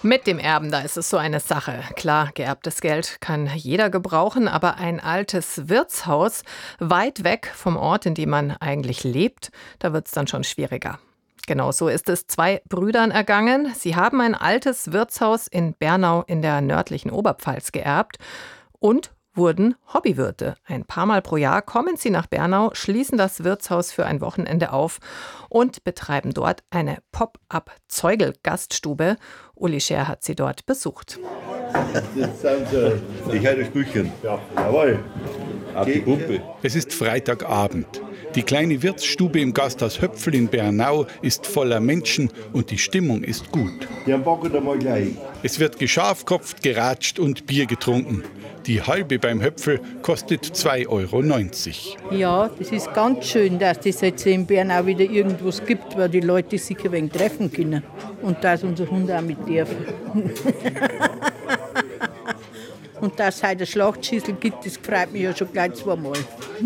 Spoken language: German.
Mit dem Erben, da ist es so eine Sache. Klar, geerbtes Geld kann jeder gebrauchen, aber ein altes Wirtshaus weit weg vom Ort, in dem man eigentlich lebt, da wird es dann schon schwieriger. Genau so ist es 2 Brüdern ergangen. Sie haben ein altes Wirtshaus in Bernau in der nördlichen Oberpfalz geerbt und wurden Hobbywirte. Ein paar Mal pro Jahr kommen sie nach Bernau, schließen das Wirtshaus für ein Wochenende auf und betreiben dort eine Pop-up-Zeugel-Gaststube. Uli Scher hat sie dort besucht. Ich halte das Büchchen. Jawohl. Auf die Pumpe. Es ist Freitagabend. Die kleine Wirtsstube im Gasthaus Höpfl in Bernau ist voller Menschen und die Stimmung ist gut. Ja, packen wir mal gleich. Es wird geschafkopft, geratscht und Bier getrunken. Die halbe beim Höpfl kostet 2,90 €. Ja, das ist ganz schön, dass es jetzt in Bernau wieder irgendwas gibt, wo die Leute sich ein wenig treffen können. Und dass unser Hund auch mit dürfen. Und dass es heute eine Schlachtschüssel gibt, das freut mich ja schon gleich 2 Mal.